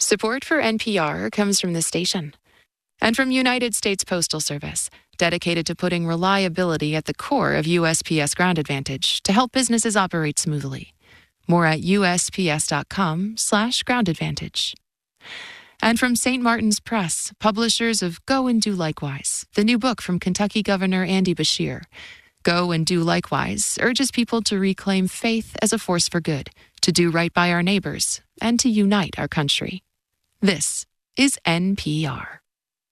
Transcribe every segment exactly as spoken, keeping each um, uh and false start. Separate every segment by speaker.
Speaker 1: Support for N P R comes from this station and from United States Postal Service, dedicated to putting reliability at the core of U S P S Ground Advantage to help businesses operate smoothly. More at usps.com slash ground advantage. And from Saint Martin's Press, publishers of Go and Do Likewise, the new book from Kentucky Governor Andy Beshear. Go and Do Likewise urges people to reclaim faith as a force for good, to do right by our neighbors, and to unite our country. This is N P R.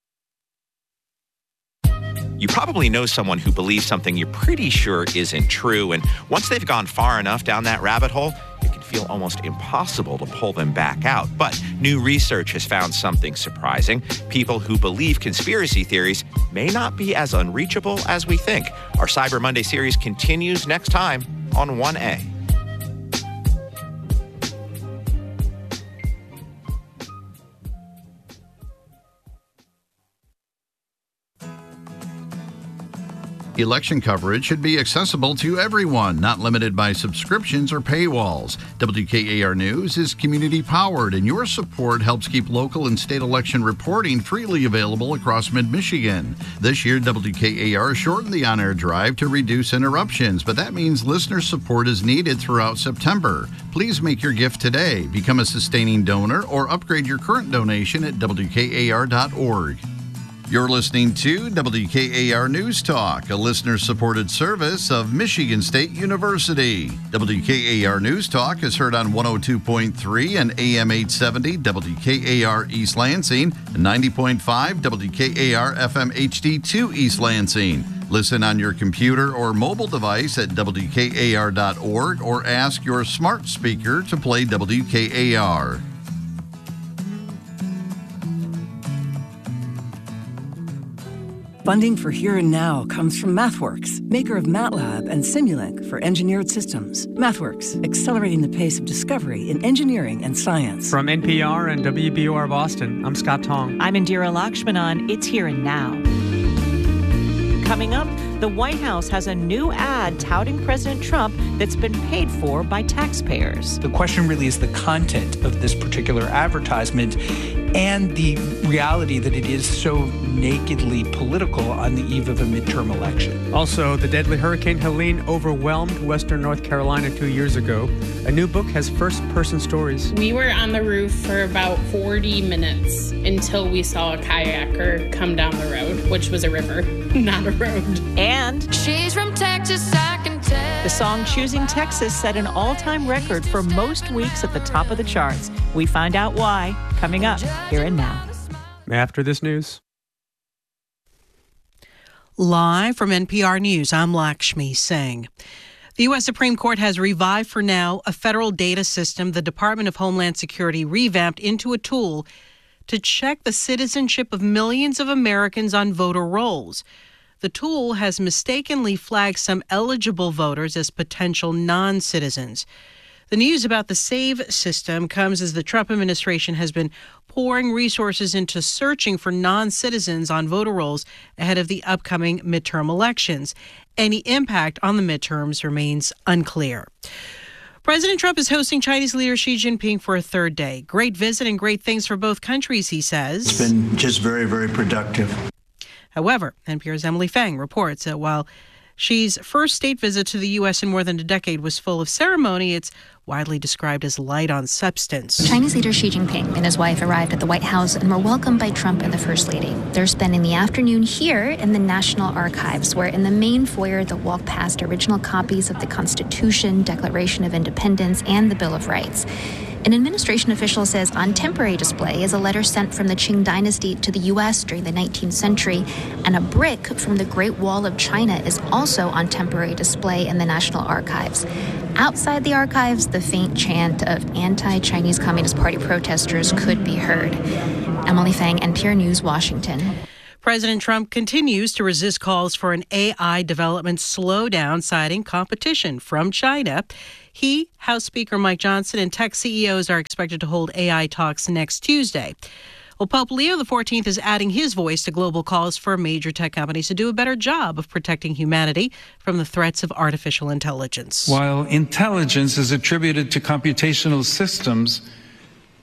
Speaker 2: You probably know someone who believes something you're pretty sure isn't true, and once they've gone far enough down that rabbit hole, it can feel almost impossible to pull them back out. But new research has found something surprising. People who believe conspiracy theories may not be as unreachable as we think. Our Cyber Monday series continues next time on one A.
Speaker 3: Election coverage should be accessible to everyone, not limited by subscriptions or paywalls. W K A R News is community-powered, and your support helps keep local and state election reporting freely available across mid-Michigan. This year, W K A R shortened the on-air drive to reduce interruptions, but that means listener support is needed throughout September. Please make your gift today, become a sustaining donor, or upgrade your current donation at W K A R dot org. You're listening to W K A R News Talk, a listener-supported service of Michigan State University. W K A R News Talk is heard on one oh two point three and A M eight seventy W K A R East Lansing and ninety point five W K A R F M H D two East Lansing. Listen on your computer or mobile device at W K A R dot org or ask your smart speaker to play W K A R.
Speaker 4: Funding for Here and Now comes from MathWorks, maker of MATLAB and Simulink for engineered systems. MathWorks, accelerating the pace of discovery in engineering and science.
Speaker 5: From N P R and W B O R Boston, I'm Scott Tong.
Speaker 6: I'm Indira Lakshmanan. It's Here and Now. Coming up, the White House has a new ad touting President Trump that's been paid for by taxpayers.
Speaker 7: The question really is the content of this particular advertisement and the reality that it is so nakedly political on the eve of a midterm election.
Speaker 5: Also, the deadly Hurricane Helene overwhelmed Western North Carolina two years ago. A new book has first-person stories.
Speaker 8: We were on the roof for about forty minutes until we saw a kayaker come down the road, which was a river, not a road.
Speaker 6: And
Speaker 9: she's from Texas, I can tell.
Speaker 6: The song Choosing Texas set an all-time record for most weeks at the top of the charts. We find out why, coming up Here and Now.
Speaker 5: After this news.
Speaker 10: Live from N P R News, I'm Lakshmi Singh. The U S Supreme Court has revived for now a federal data system the Department of Homeland Security revamped into a tool to check the citizenship of millions of Americans on voter rolls. The tool has mistakenly flagged some eligible voters as potential non-citizens. The news about the SAVE system comes as the Trump administration has been pouring resources into searching for non-citizens on voter rolls ahead of the upcoming midterm elections. Any impact on the midterms remains unclear. President Trump is hosting Chinese leader Xi Jinping for a third day. Great visit and great things for both countries, he says.
Speaker 11: It's been just very, very productive.
Speaker 10: However, N P R's Emily Fang reports that while Xi's first state visit to the U S in more than a decade was full of ceremony, it's widely described as light on substance.
Speaker 12: Chinese leader Xi Jinping and his wife arrived at the White House and were welcomed by Trump and the First Lady. They're spending the afternoon here in the National Archives, where in the main foyer they'll walk past original copies of the Constitution, Declaration of Independence, and the Bill of Rights. An administration official says on temporary display is a letter sent from the Qing dynasty to the U S during the nineteenth century, and a brick from the Great Wall of China is also on temporary display in the National Archives. Outside the archives, the faint chant of anti-Chinese Communist Party protesters could be heard. Emily Fang, N P R News, Washington.
Speaker 10: President Trump continues to resist calls for an A I development slowdown, citing competition from China. He, House Speaker Mike Johnson, and tech C E Os are expected to hold A I talks next Tuesday. Well, Pope Leo the fourteenth is adding his voice to global calls for major tech companies to do a better job of protecting humanity from the threats of artificial intelligence.
Speaker 13: While intelligence is attributed to computational systems,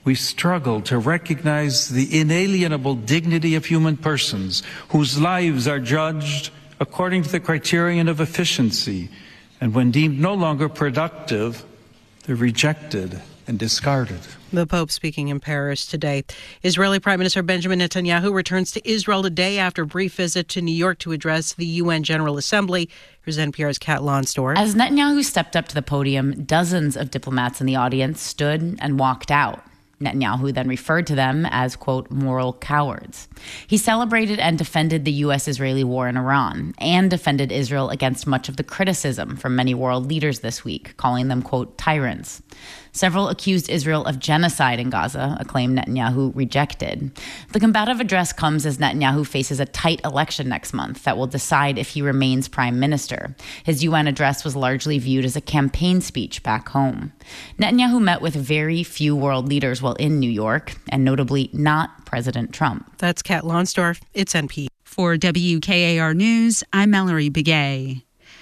Speaker 13: we struggle to recognize the inalienable dignity of human persons whose lives are judged according to the criterion of efficiency, and when deemed no longer productive, they're rejected and discarded.
Speaker 10: The Pope speaking in Paris today. Israeli Prime Minister Benjamin Netanyahu returns to Israel today after a brief visit to New York to address the U N General Assembly. Here's N P R's Kat Lonsdorf.
Speaker 14: As Netanyahu stepped up to the podium, dozens of diplomats in the audience stood and walked out. Netanyahu then referred to them as, quote, moral cowards. He celebrated and defended the U S-Israeli war in Iran and defended Israel against much of the criticism from many world leaders this week, calling them, quote, tyrants. Several accused Israel of genocide in Gaza, a claim Netanyahu rejected. The combative address comes as Netanyahu faces a tight election next month that will decide if he remains prime minister. His U N address was largely viewed as a campaign speech back home. Netanyahu met with very few world leaders while in New York, and notably not President Trump.
Speaker 10: That's Kat Lonsdorf. It's N P R.
Speaker 15: For W K A R News, I'm Mallory Begay.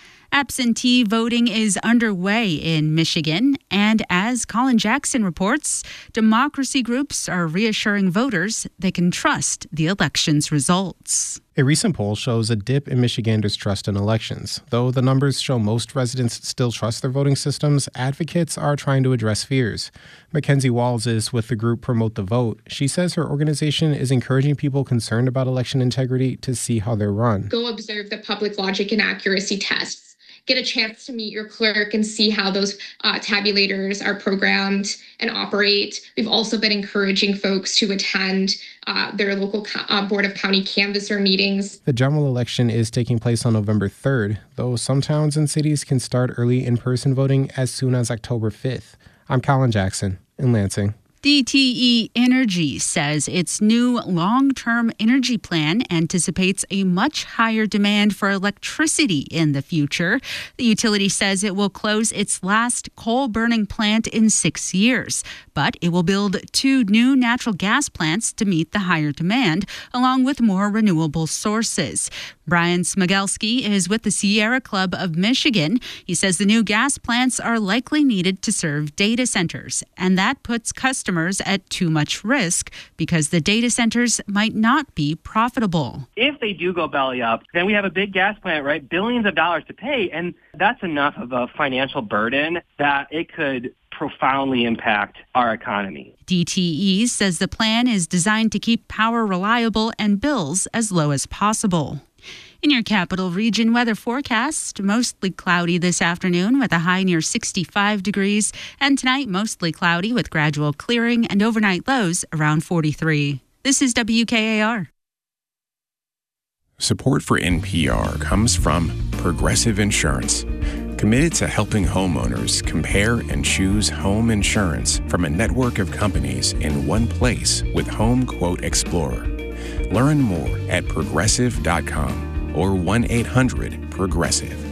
Speaker 15: Absentee voting is underway in Michigan, and as Colin Jackson reports, democracy groups are reassuring voters they can trust the election's results.
Speaker 16: A recent poll shows a dip in Michiganders' trust in elections. Though the numbers show most residents still trust their voting systems, advocates are trying to address fears. Mackenzie Walls is with the group Promote the Vote. She says her organization is encouraging people concerned about election integrity to see how they're run.
Speaker 17: Go observe the public logic and accuracy tests. Get a chance to meet your clerk and see how those uh, tabulators are programmed and operate. We've also been encouraging folks to attend uh, their local co- uh, Board of County canvasser meetings.
Speaker 16: The general election is taking place on November third, though some towns and cities can start early in-person voting as soon as October fifth. I'm Colin Jackson in Lansing.
Speaker 15: D T E Energy says its new long-term energy plan anticipates a much higher demand for electricity in the future. The utility says it will close its last coal-burning plant in six years, but it will build two new natural gas plants to meet the higher demand, along with more renewable sources. Brian Smigelski is with the Sierra Club of Michigan. He says the new gas plants are likely needed to serve data centers, and that puts customers at too much risk because the data centers might not be profitable.
Speaker 18: If they do go belly up, then we have a big gas plant, right? Billions of dollars to pay, and that's enough of a financial burden that it could profoundly impact our economy.
Speaker 15: D T E says the plan is designed to keep power reliable and bills as low as possible. In your capital region weather forecast, mostly cloudy this afternoon with a high near sixty-five degrees, and tonight mostly cloudy with gradual clearing and overnight lows around forty-three. This is W K A R.
Speaker 19: Support for N P R comes from Progressive Insurance, committed to helping homeowners compare and choose home insurance from a network of companies in one place with Home Quote Explorer. Learn more at progressive dot com or one eight hundred progressive.